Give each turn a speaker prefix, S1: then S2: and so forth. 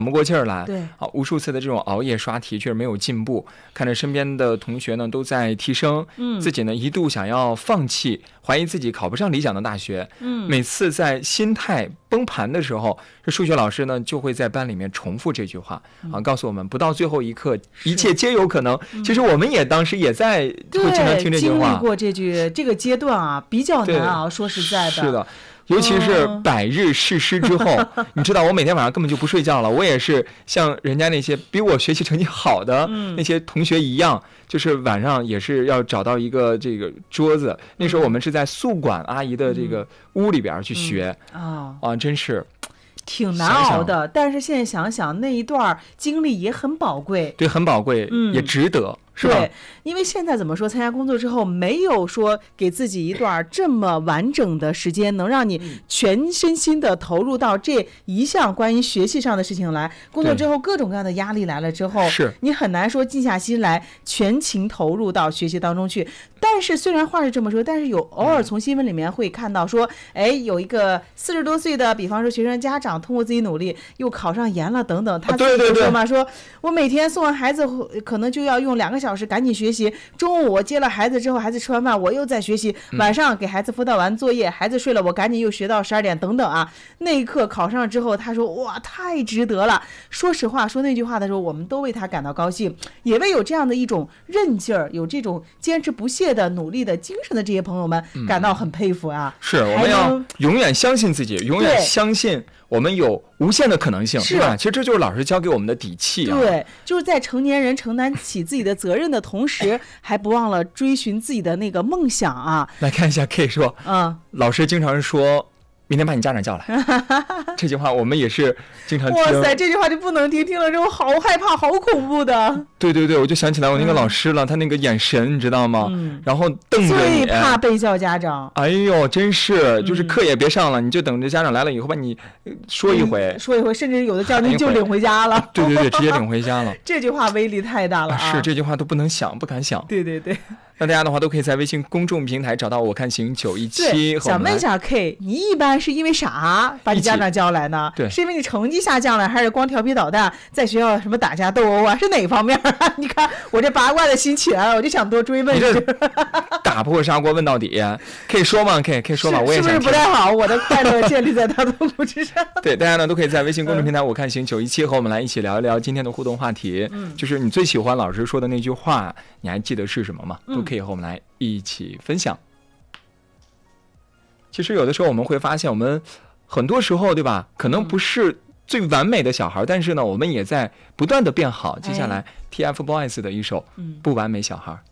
S1: 不过劲儿来。
S2: 对
S1: 啊，无数次的这种熬夜刷题，却没有进步。看着身边的同学呢都在提升，自己呢一度想要放弃，怀疑自己考不上理想的大学。每次在心态崩盘的时候，这数学老师呢就会在班里面重复这句话啊，告诉我们不到最后一刻，一切皆有可能。其实我们也当时也在会经常听这句话，
S2: 经历过这个阶段啊，比较难啊，说实在的。
S1: 是的。尤其是百日誓师之后，你知道我每天晚上根本就不睡觉了。我也是像人家那些比我学习成绩好的那些同学一样，就是晚上也是要找到一个这个桌子。那时候我们是在宿管阿姨的这个屋里边去学啊，真是
S2: 挺难熬的。但是现在想想那一段经历也很宝贵，
S1: 对，很宝贵，也值得。
S2: 对，因为现在怎么说，参加工作之后没有说给自己一段这么完整的时间，能让你全身心的投入到这一项关于学习上的事情来。工作之后各种各样的压力来了之后，你很难说静下心来全情投入到学习当中去。但是虽然话是这么说，但是偶尔从新闻里面会看到说，有一个40多岁的，比方说学生家长通过自己努力又考上研了等等，他自己就说嘛，说我每天送完孩子可能就要用2个小时赶紧学习，中午我接了孩子之后，孩子吃完饭我又在学习，晚上给孩子辅导完作业，孩子睡了，我赶紧又学到12点等等啊。那一刻考上之后，他说哇，太值得了。说实话，说那句话的时候，我们都为他感到高兴，也为有这样的一种韧劲儿，有这种坚持不懈的努力的精神的这些朋友们感到很佩服啊。
S1: 是，我们要永远相信自己，永远相信我们有无限的可能性，是吧？其实这就是老师教给我们的底气啊。
S2: 对，就是在成年人承担起自己的责任的同时，还不忘了追寻自己的那个梦想啊。
S1: 来看一下 K 说，老师经常说明天把你家长叫来，这句话我们也是经常听。
S2: 哇塞，这句话就不能听，听了之后好害怕，好恐怖的。
S1: 对对对，我就想起来我那个老师了，他那个眼神你知道吗？然后瞪着你，
S2: 最怕被叫家长。
S1: 哎呦，真是，就是课也别上了，你就等着家长来了以后把你说一回，
S2: 甚至有的叫你就领回家了。
S1: 对对对，直接领回家了。
S2: 这句话威力太大了啊！
S1: 是，这句话都不能想，不敢想。
S2: 对对对。
S1: 那大家的话都可以在微信公众平台找到我看行917。
S2: 想问一下 K， 你一般是因为啥把你家长叫来呢？
S1: 对，
S2: 是因为你成绩下降了，还是光调皮捣蛋，在学校什么打架斗殴啊？是哪方面啊？你看我这八卦的心起来了，我就想多追问一句。
S1: 打破砂锅问到底，可以说吗？可以说吗？我也想听。
S2: 是不是不太好？我的快乐建立在他的痛苦之上。
S1: 对，大家呢都可以在微信公众平台我看行917和我们来一起聊一聊今天的互动话题。就是你最喜欢老师说的那句话，你还记得是什么吗？都可以和我们来一起分享。其实有的时候我们会发现，我们很多时候对吧，可能不是最完美的小孩，但是呢我们也在不断的变好。接下来 TFBOYS 的一首不完美小孩。